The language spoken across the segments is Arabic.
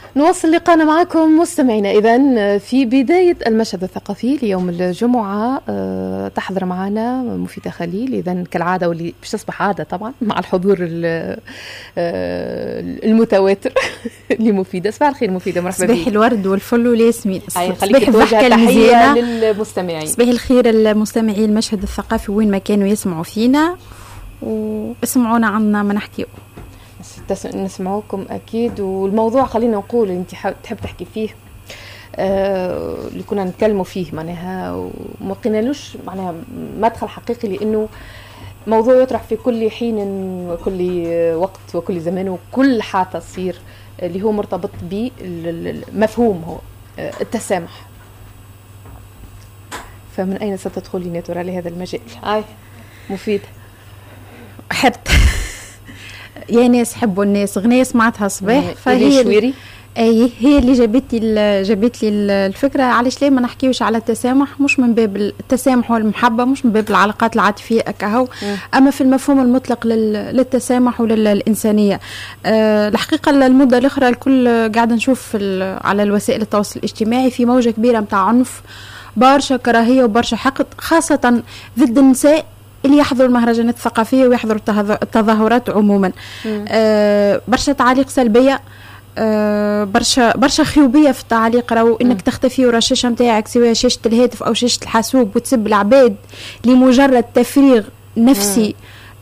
نواصل لقاءنا معكم مستمعينا. إذن في بداية المشهد الثقافي ليوم الجمعة تحضر معنا مفيدة خليل. إذن كالعادة واللي مش تصبح عادة طبعا مع الحضور المتواتر لمفيدة. صباح الخير مفيدة، مرحبا بك. صباح الورد والفل والياسمين. صباح الضحكة المزيانة للمستمعين. صباح الخير المستمعين المشهد الثقافي وين ما كانوا يسمعوا فينا واسمعونا عنا ما نحكيه. نسمعوكم أكيد. والموضوع خلينا نقول أنت تحب تحكي فيه اللي كنا نتكلموا فيه معناها وما قلنالوش معناها مدخل حقيقي، لأنه موضوع يطرح في كل حين وكل وقت وكل زمان وكل حاجة تصير، اللي هو مرتبط بمفهوم هو التسامح. فمن أين ستدخلين يا ترى لهذا المجال؟ مفيد. حبت يا ناس حبوا الناس غنية سمعتها صباح، فهي شويري هي اللي جابت لي الفكرة. علاش ليه ما نحكيوش على التسامح؟ مش من باب التسامح والمحبة، مش من باب العلاقات العاطفية كهو، أما في المفهوم المطلق للتسامح وللإنسانية. الحقيقة المدة الأخرى الكل قاعد نشوف على الوسائل التواصل الاجتماعي في موجة كبيرة متاع عنف، برشا كراهية وبرشا حقد، خاصة ضد النساء اللي يحضروا المهرجانات الثقافية ويحضروا التظاهرات عموما. برشا تعاليق سلبية، برشا خيوبية في التعليق، راهو انك تختفي ورا الشاشة نتاعك سواء شاشة الهاتف او شاشة الحاسوب وتسب العباد لمجرد تفريغ نفسي.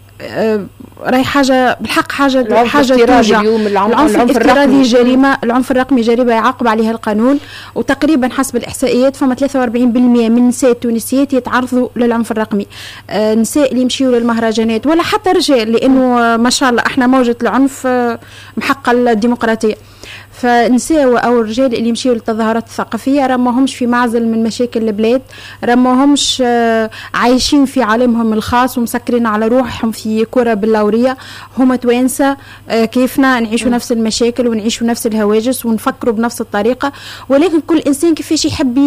راهي حاجة بالحق حاجة توجع. العنف الافتراضي جريمة، العنف الرقمي جريمة يعاقب عليها القانون، وتقريبا حسب الإحصائيات فما 43% من النساء التونسيات يتعرضوا للعنف الرقمي. نساء اللي يمشيوا للمهرجانات ولا حتى رجال، لأنه ما شاء الله احنا موجة العنف محقة الديمقراطية. فالنساء أو الرجال اللي يمشيوا للتظاهرات الثقافية رموهمش في معزل من مشاكل البلاد، رموهمش عايشين في عالمهم الخاص ومسكرين على روحهم في كرة باللورية. هم توانسة كيفنا نعيشوا نفس المشاكل ونعيشوا نفس الهواجس ونفكروا بنفس الطريقة، ولكن كل إنسان كيفاش يحب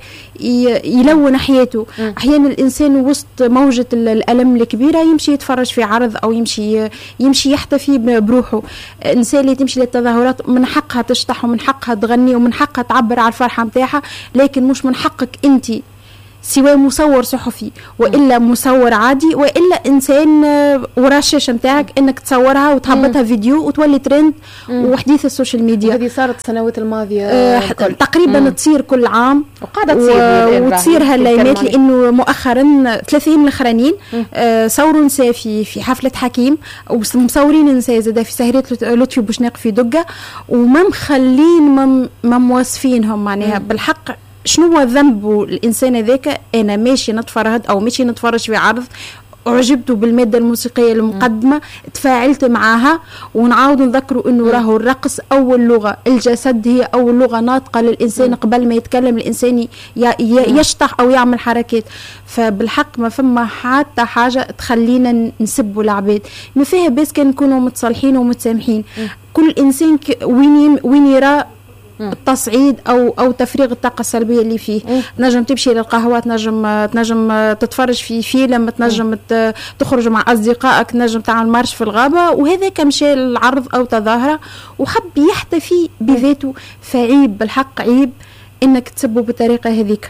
يلون حياته. أحيانا الإنسان وسط موجة الألم الكبيرة يمشي يتفرج في عرض أو يمشي يحتفي بروحه. الإنسان اللي تمشي للتظاهرات من حقها تشطح ومن حقها تغني ومن حقها تعبر على الفرحة متاعها، لكن مش من حقك أنت سواء مصور صحفي وإلا مصور عادي وإلا إنسان ورا الشاشة متاعك إنك تصورها وتهبطها فيديو وتولي ترند وحديث السوشيال ميديا. هذه صارت السنوات الماضية تقريبا تصير كل عام وقاعدة تصير وتصير هالأيامات، لأنه مؤخرا 3 أيام الأخرانيين صوروا نساء في حفلة حكيم ومصورين نساء زادا في سهرية لطفي بوشناق في دقة وما مخلين ما موصفينهم معناها بالحق. شنو هو ذنب الإنسان ذاك؟ أنا ماشي نتفرهد أو ماشي نتفرج في عرض، أعجبت بالمادة الموسيقية المقدمة، تفاعلت معها، ونعاود نذكروا إنه راهو الرقص أول لغة، الجسد هي أول لغة ناطقة للإنسان قبل ما يتكلم الإنسان يشطح أو يعمل حركات. فبالحق ما فما حتى حاجة تخلينا نسبوا العباد، ما فيها بس كان نكونوا متصالحين ومتسامحين. كل إنسان وين يرى التصعيد او تفريغ الطاقه السلبيه اللي فيه. تنجم تمشي للقهوه، تنجم تتفرج في فيلم، تنجم تخرج مع اصدقائك، تنجم تعمل مارش في الغابه، وهذا كمشي العرض او تظاهره وحب يحتفي بذاته. فعيب بالحق عيب انك تسبه بالطريقه هذيك.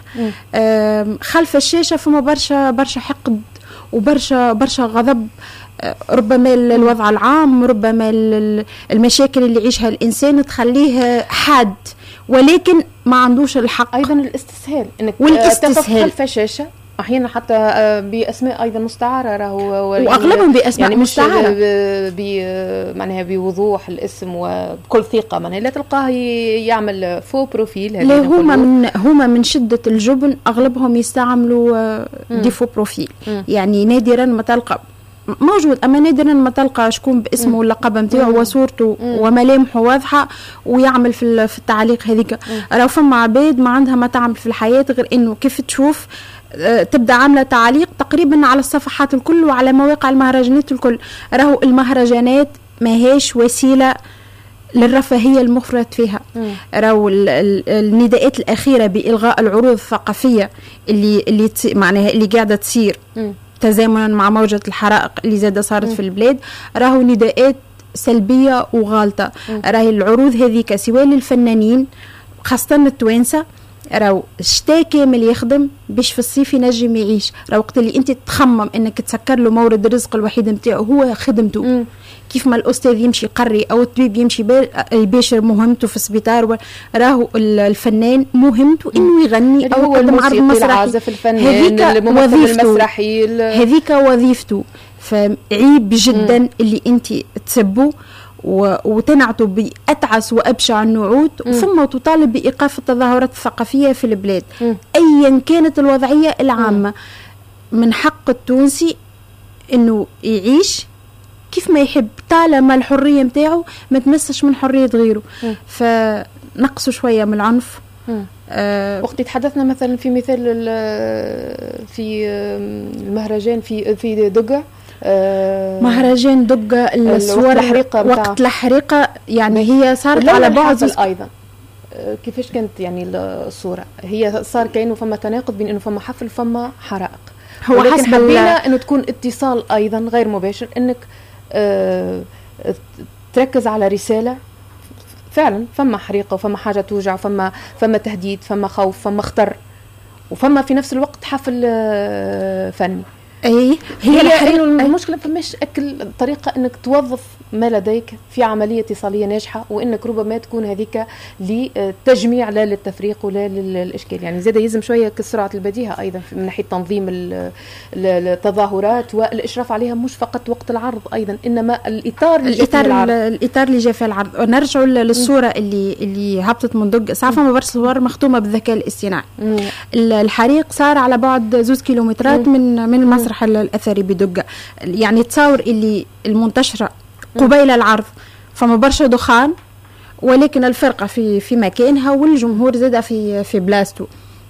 خلف الشاشه فما برشا حقد وبرشا غضب، ربما الوضع العام، ربما المشاكل اللي يعيشها الإنسان تخليه حاد، ولكن ما عندوش الحق. أيضا الاستسهال، إنك تقف خلف شاشة أحيانا حتى بأسماء أيضا مستعارة، راهو وأغلبهم بأسماء يعني مستعارة معناها بوضوح الاسم وبكل ثقة، معناها لا تلقاه يعمل فو بروفيل. لا هما من شدة الجبن أغلبهم يستعملوا دي فو بروفيل. يعني نادرا ما تلقى موجود، أما نادرا ما تلقى شكون باسمه واللقب نتاعو وصورته وملامحه واضحة ويعمل في التعليق هذيك. راهو فما عباد ما عندها ما تعمل في الحياة غير إنه كيف تشوف تبدأ عاملة تعليق تقريبا على الصفحات الكل وعلى مواقع المهرجانات الكل. راهو المهرجانات ما هيش وسيلة للرفاهية المفرط فيها. راهو النداءات الأخيرة بإلغاء العروض الثقافية اللي معناها اللي قاعدة تصير تزامنا مع موجة الحرائق اللي زادة صارت في البلاد، راهو نداءات سلبيه وغالطه. راهي العروض هذيك سواء للفنانين خاصه التوانسه راهو الشتاء كامل يخدم باش في الصيف ينجم يعيش. راهو وقت اللي انت تخمم انك تسكر له مورد الرزق الوحيد نتاعو هو خدمته. كيف ما الاستاذ يمشي يقري او الطبيب يمشي يباشر مهمته في السبيطار، راهو الفنان مهمته انه يغني او يقدم عرض مسرحي. العازف الفنان الممثل المسرحي هذيك وظيفته. فعيب جدا اللي انت تسبوا وتنعتوا بأتعس وأبشع النعوت ثم تطالب بإيقاف التظاهرات الثقافية في البلاد أيا كانت الوضعية العامة. من حق التونسي أنه يعيش كيف ما يحب طالما الحرية متاعه ما تمسش من حرية غيره. فنقصوا شوية من العنف. وقت تحدثنا مثلا في مثال في المهرجان في دقة، مهرجان دقة الصور وقت الحريقة يعني هي صارت على بعض أيضا. كيفاش كانت يعني الصورة؟ هي صار كأنه فما تناقض بين إنه فما حفل فما حرائق. هو ولكن حبينا إنه تكون اتصال أيضا غير مباشر، إنك تركز على رسالة فعلا. فما حريقة وفما حاجة توجع، فما تهديد، فما خوف، فما خطر، وفما في نفس الوقت حفل فني. هي إنه المشكلة فماش طريقة انك توظف ما لديك في عملية اتصالية ناجحة، وانك ربما تكون هذيك لتجميع لا للتفريق ولا للاشكال. يعني زاد يلزم شوية كسرعة البديهة ايضا من ناحية تنظيم التظاهرات والاشراف عليها، مش فقط وقت العرض ايضا، انما الاطار اللي جاء في العرض. ونرجعوا للصورة اللي هبطت من دق صعفة ما برش صور مختومة بالذكاء الاصطناعي. الحريق صار على بعد 2 كيلومترات من المسرح الأثري بدقة. يعني تصور اللي المنتشرة قبيل العرض فما برشا دخان، ولكن الفرقة في مكانها والجمهور زاد في بلاستو.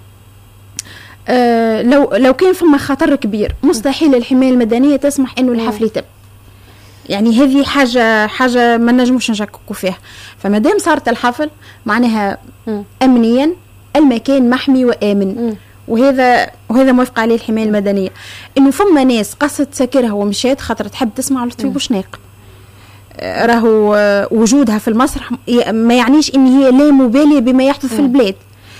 لو كان فما خطر كبير مستحيل الحماية المدنية تسمح انه الحفل يتم. يعني هذه حاجة ما نجموش نشككوا فيها. فمادام صارت الحفل معناها أمنيا المكان محمي وآمن. وهذا موافق عليه الحماية المدنية. انه فما ناس قصت تسكرها ومشيت خاطر تحب تسمع لطفي بوشناق. راهو وجودها في المسرح ما يعنيش ان هي لا مبالية بما يحدث في البلاد.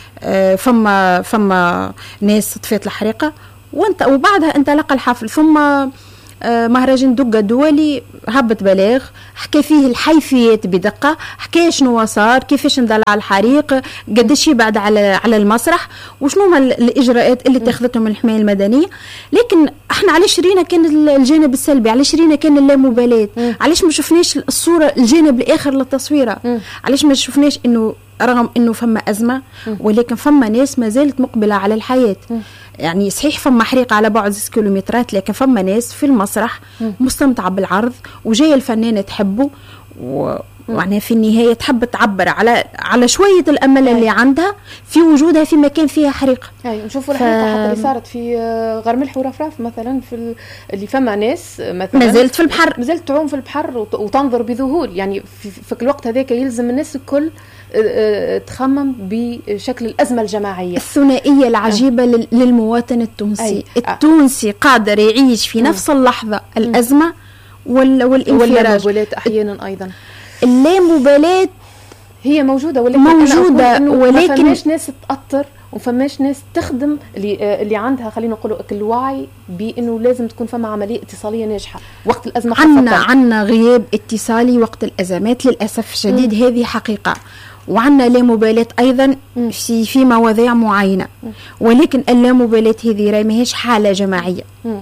فما ناس طفيت الحريقة وبعدها انطلق الحفل. ثم مهرجان دقة الدولي هبط بلاغ حكى فيه الحيثيات بدقة، حكى شنو صار، كيفاش اندلع الحريق، قداش يبعد على المسرح، وشنو هما الإجراءات اللي اتخذتهم الحماية المدنية. لكن احنا علاش رينا كان الجانب السلبي، علاش رينا كان اللامبالاة، علاش ما شفناش الصورة الجانب الآخر للتصويرة، علاش ما شفناش انه رغم انه فما أزمة ولكن فما ناس ما زالت مقبلة على الحياة. يعني صحيح فما حريق على بعد 6 كيلومترات، لكن فما ناس في المسرح مستمتعة بالعرض وجاية الفنانة تحبه، ومعناها في النهاية تحب تعبر على شوية الأمل اللي عندها في وجودها في مكان فيها حريق. نشوفوا الحريقة حتى اللي صارت في غرملح ورفراف مثلا، اللي فما ناس مثلا ما زالت في البحر، ما زالت تعوم في البحر وتنظر بذهول. يعني في الوقت هذاك يلزم الناس الكل تخمم بشكل الأزمة الجماعية الثنائية العجيبة للمواطن التونسي. التونسي قادر يعيش في نفس اللحظة الأزمة والانفراج أحيانا أيضا. اللامبالاة هي موجودة، ولكن ما فماش ناس تأثر وفماش ناس تخدم اللي عندها خلينا نقولوا الوعي بأنه لازم تكون فما عملية اتصالية ناجحة وقت الأزمة. عنا غياب اتصالي وقت الأزمات للأسف الشديد. هذه حقيقة. وعنا لا مبالاة أيضا في مواضيع معينة، ولكن اللامبالاة هذه راهي ماهيش حالة جماعية.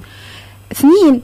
2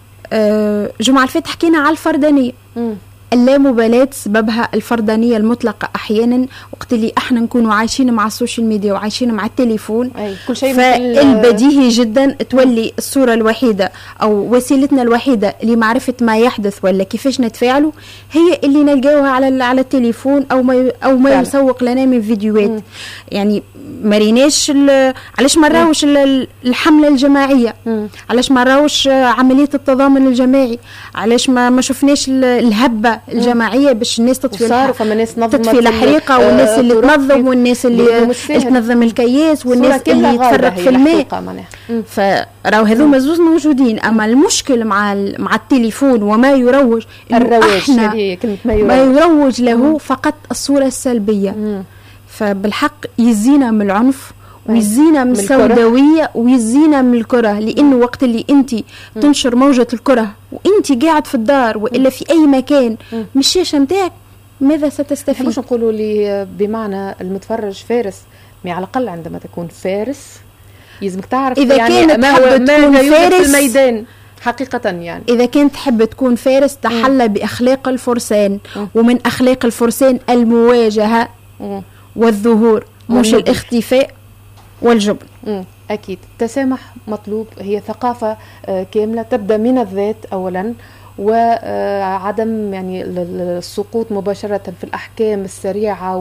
جمعة الفاتحة حكينا على الفردانية. اللامبالاة سببها الفردانية المطلقة أحيانا وقت اللي احنا نكونوا عايشين مع السوشيال ميديا وعايشين مع التليفون. كل شيء فالبديهي جدا تولي الصورة الوحيدة أو وسيلتنا الوحيدة لمعرفة ما يحدث ولا كيفاش نتفاعلوا هي اللي نلقاوها على التليفون أو ما يسوق لنا من فيديوهات. يعني مريناش علاش ما راوش الحملة الجماعية، علاش ما راوش عملية التضامن الجماعي، علاش ما شفناش الهبة الجماعيه باش الناس تطفي الحريقه، والناس اللي تنظم، والناس اللي تنظم الكياس، والناس اللي تفرق في الماء. فراو هذوما زوز موجودين. اما المشكل مع التليفون وما يروج، الرواج، ما يروج له فقط الصوره السلبيه. فبالحق يزينا من العنف، ويزينا من السوداويه، ويزينا من الكره. لانه وقت اللي انت تنشر موجه الكره وانت قاعد في الدار والا في اي مكان من الشاشه نتاعك، ماذا ستستفيد؟ مش نقولوا لي بمعنى المتفرج فارس، على الاقل عندما تكون فارس يلزمك تعرف إذا يعني ما هو فارس في الميدان حقيقة. يعني إذا كنت تحب تكون فارس تحلى بأخلاق الفرسان، ومن أخلاق الفرسان المواجهة والظهور، مش الاختفاء والجبن. أكيد التسامح مطلوب، هي ثقافة كاملة تبدأ من الذات أولا، وعدم يعني السقوط مباشرة في الأحكام السريعة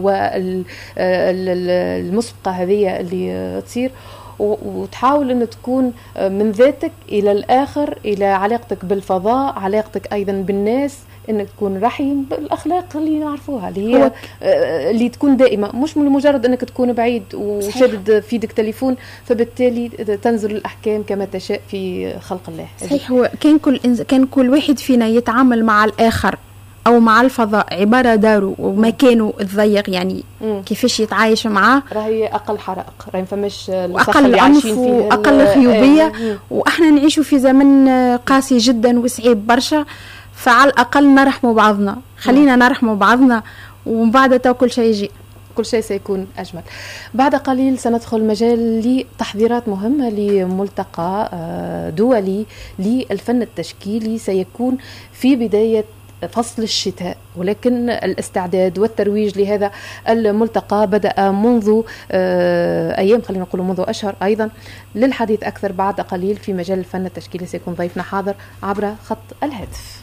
والمسبقة هذه اللي تصير، وتحاول أن تكون من ذاتك إلى الآخر، إلى علاقتك بالفضاء، علاقتك أيضا بالناس، انك تكون رحيم بالاخلاق اللي نعرفوها، اللي هي اللي تكون دائمه، مش من مجرد انك تكون بعيد وشادد في يدك تليفون فبالتالي تنزل الاحكام كما تشاء في خلق الله. صحيح. هو كان كل واحد فينا يتعامل مع الاخر او مع الفضاء عباره داره ومكانه الضيق، يعني كيفاش يتعايش معاه، راهي اقل حرائق، راهي فماش اقل عنف واقل خيوبيه. واحنا نعيشوا في زمن قاسي جدا وصعيب برشا، فعلى الأقل نرحموا بعضنا، خلينا نرحموا بعضنا، ومن بعد كل شيء يجي، كل شيء سيكون أجمل. بعد قليل سندخل مجال لتحضيرات مهمة لملتقى دولي للفن التشكيلي، سيكون في بداية فصل الشتاء، ولكن الاستعداد والترويج لهذا الملتقى بدأ منذ أيام، خلينا نقول منذ أشهر أيضا. للحديث أكثر بعد قليل في مجال الفن التشكيلي سيكون ضيفنا حاضر عبر خط الهاتف.